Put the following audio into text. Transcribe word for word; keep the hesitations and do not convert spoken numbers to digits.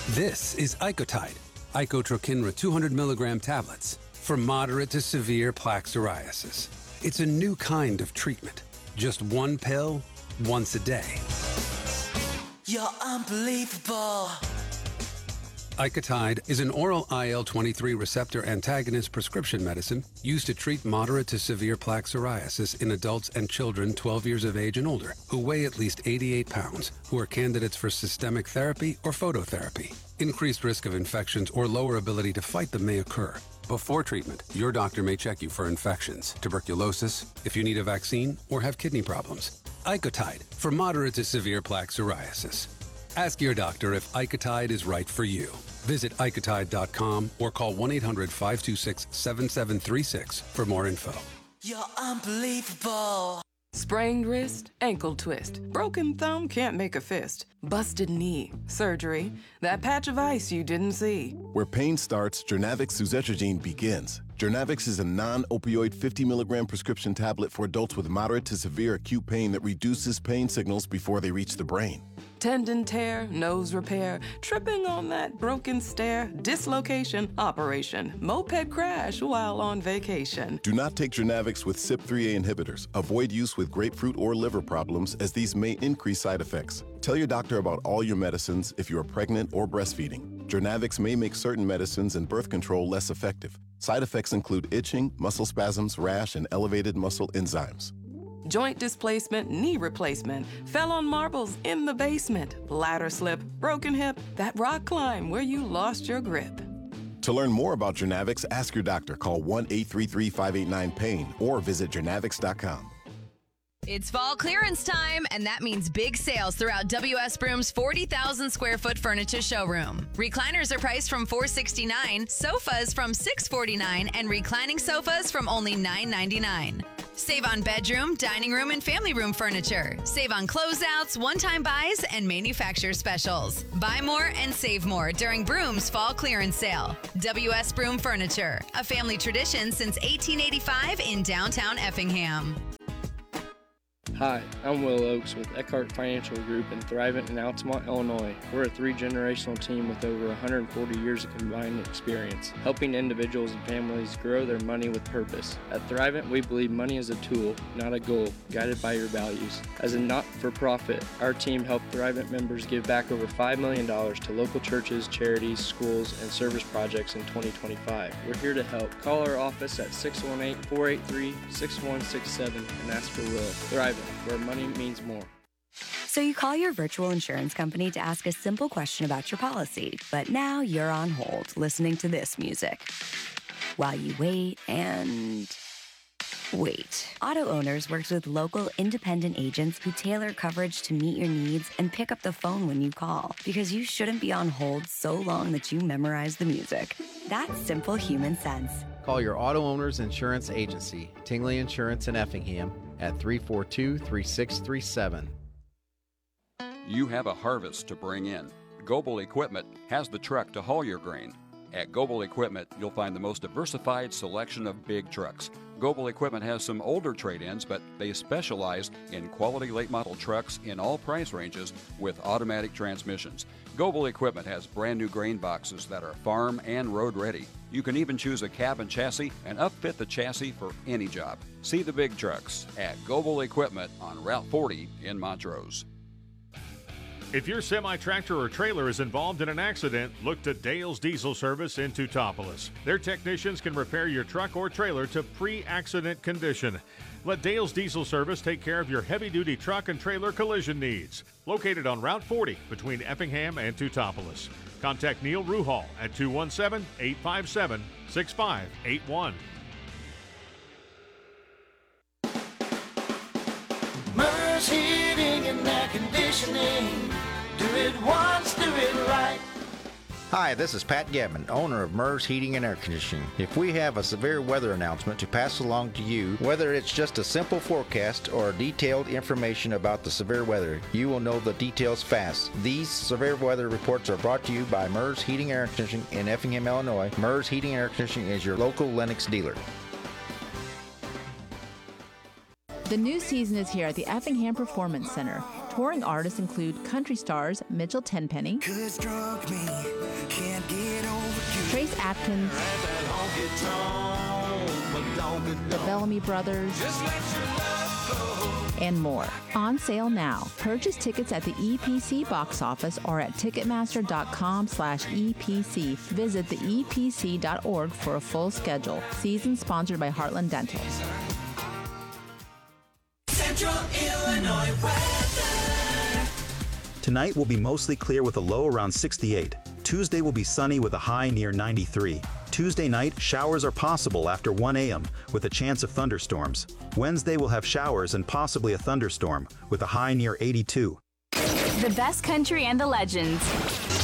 This is Icotide, Icotrokinra two hundred milligram tablets for moderate to severe plaque psoriasis. It's a new kind of treatment. Just one pill, once a day. You're unbelievable. Icotide is an oral I L twenty-three receptor antagonist prescription medicine used to treat moderate to severe plaque psoriasis in adults and children twelve years of age and older who weigh at least eighty-eight pounds, who are candidates for systemic therapy or phototherapy. Increased risk of infections or lower ability to fight them may occur. Before treatment, your doctor may check you for infections, tuberculosis, if you need a vaccine, or have kidney problems. Icotide for moderate to severe plaque psoriasis. Ask your doctor if Icotide is right for you. Visit Icotide dot com or call one eight hundred five two six seven seven three six for more info. You're unbelievable. Sprained wrist, ankle twist, broken thumb, can't make a fist, busted knee, surgery, that patch of ice you didn't see. Where pain starts, Journavx suzetrigine begins. Journavx is a non-opioid fifty milligram prescription tablet for adults with moderate to severe acute pain that reduces pain signals before they reach the brain. Tendon tear, nose repair, tripping on that broken stair, dislocation, operation, moped crash while on vacation. Do not take Journavx with C Y P three A inhibitors. Avoid use with grapefruit or liver problems, as these may increase side effects. Tell your doctor about all your medicines if you are pregnant or breastfeeding. Journavx may make certain medicines and birth control less effective. Side effects include itching, muscle spasms, rash, and elevated muscle enzymes. Joint displacement, knee replacement, fell on marbles in the basement, ladder slip, broken hip, that rock climb where you lost your grip. To learn more about Journavx, ask your doctor. Call one eight three three five eight nine pain or visit Journavx dot com. It's fall clearance time, and that means big sales throughout W S Broom's forty thousand square foot furniture showroom. Recliners are priced from four hundred sixty-nine dollars, sofas from six hundred forty-nine dollars, and reclining sofas from only nine hundred ninety-nine dollars. Save on bedroom, dining room, and family room furniture. Save on closeouts, one-time buys, and manufacturer specials. Buy more and save more during Broom's fall clearance sale. W S Broom Furniture, a family tradition since eighteen eighty-five in downtown Effingham. Hi, I'm Will Oakes with Eckhart Financial Group in Thrivent in Altamont, Illinois. We're a three-generational team with over one hundred forty years of combined experience, helping individuals and families grow their money with purpose. At Thrivent, we believe money is a tool, not a goal, guided by your values. As a not-for-profit, our team helped Thrivent members give back over five million dollars to local churches, charities, schools, and service projects in twenty twenty-five. We're here to help. Call our office at six one eight, four eight three, six one six seven and ask for Will. Thrivent, where money means more. So you call your virtual insurance company to ask a simple question about your policy, but now you're on hold listening to this music while you wait and wait. Auto Owners works with local independent agents who tailor coverage to meet your needs and pick up the phone when you call, because you shouldn't be on hold so long that you memorize the music. That's simple human sense. Call your Auto Owners Insurance Agency, Tingley Insurance in Effingham, at three four two, three six three seven. You have a harvest to bring in. Goebel Equipment has the truck to haul your grain. At Goebel Equipment, you'll find the most diversified selection of big trucks. Goebel Equipment has some older trade-ins, but they specialize in quality late-model trucks in all price ranges with automatic transmissions. Goebel Equipment has brand-new grain boxes that are farm and road-ready. You can even choose a cab and chassis and upfit the chassis for any job. See the big trucks at Goebel Equipment on Route forty in Montrose. If your semi-tractor or trailer is involved in an accident, look to Dale's Diesel Service in Teutopolis. Their technicians can repair your truck or trailer to pre-accident condition. Let Dale's Diesel Service take care of your heavy-duty truck and trailer collision needs. Located on Route forty between Effingham and Teutopolis. Contact Neil Ruhal at two one seven, eight five seven, six five eight one. Murray's Heating and Air Conditioning. Do it once, do it right. Hi, this is Pat Gavin, owner of Murray's Heating and Air Conditioning. If we have a severe weather announcement to pass along to you, whether it's just a simple forecast or detailed information about the severe weather, you will know the details fast. These severe weather reports are brought to you by Murray's Heating and Air Conditioning in Effingham, Illinois. Murray's Heating and Air Conditioning is your local Lennox dealer. The new season is here at the Effingham Performance Center. Touring artists include country stars Mitchell Tenpenny, Trace Atkins, the Bellamy Brothers, and more. On sale now. Purchase tickets at the E P C box office or at ticketmaster.com slash EPC. Visit the E P C dot org for a full schedule. Season sponsored by Heartland Dental. Central Illinois weather. Tonight will be mostly clear with a low around sixty-eight. Tuesday will be sunny with a high near ninety-three. Tuesday night, showers are possible after one a m with a chance of thunderstorms. Wednesday will have showers and possibly a thunderstorm with a high near eighty-two. The best country and the legends.